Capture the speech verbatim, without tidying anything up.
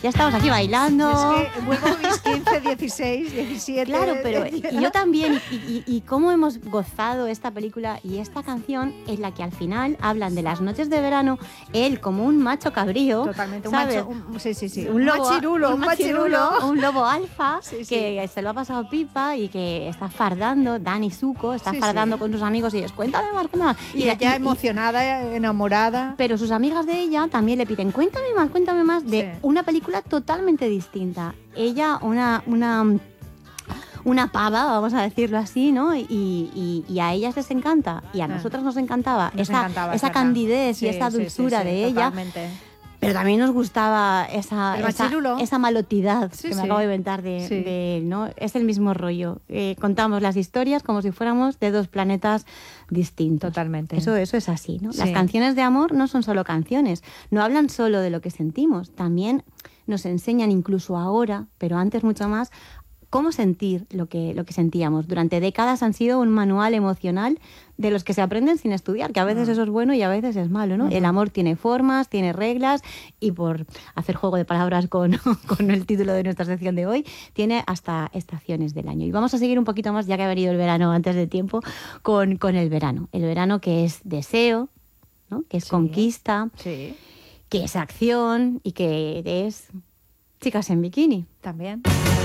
ya estamos aquí bailando. Es que vuelvo a mis quince, dieciséis, diecisiete... Claro, pero y, y yo también, y, y, y cómo hemos gozado esta película y esta canción en la que al final hablan de las noches de verano, él como un macho cabrío, totalmente, un ¿sabes? macho, un, sí, sí, sí, un lobo, machirulo, un machirulo, un lobo alfa, sí, sí. que se lo ha pasado pipa y que está fardando, Danny Zuko está sí, fardando sí. con sus amigos y es cuéntame más, cuéntame más. Y, y ella y, emocionada, enamorada. Pero sus amigas de ella también le piden cuéntame más, cuéntame más de sí. una película totalmente distinta. Ella, una... una una pava, vamos a decirlo así, ¿no? Y, y, y a ellas les encanta, y a nosotros nos encantaba nos esa, encantaba, esa candidez sí, y esa dulzura sí, sí, sí, de ella. totalmente. Pero también nos gustaba esa, esa, esa malotidad sí, que sí. me acabo de inventar de, sí. de él, ¿no? Es el mismo rollo. Eh, contamos las historias como si fuéramos de dos planetas distintos. Totalmente. Eso, eso es así, ¿no? Sí. Las canciones de amor no son solo canciones, no hablan solo de lo que sentimos, también nos enseñan incluso ahora, pero antes mucho más, cómo sentir lo que, lo que sentíamos. Durante décadas han sido un manual emocional de los que se aprenden sin estudiar, que a veces uh-huh. eso es bueno y a veces es malo, ¿no? Uh-huh. El amor tiene formas, tiene reglas y, por hacer juego de palabras con, con el título de nuestra sección de hoy, tiene hasta estaciones del año. Y vamos a seguir un poquito más, ya que ha venido el verano antes de tiempo, con, con el verano. El verano que es deseo, ¿no? Que es sí. conquista, sí. que es acción y que es chicas en bikini. También.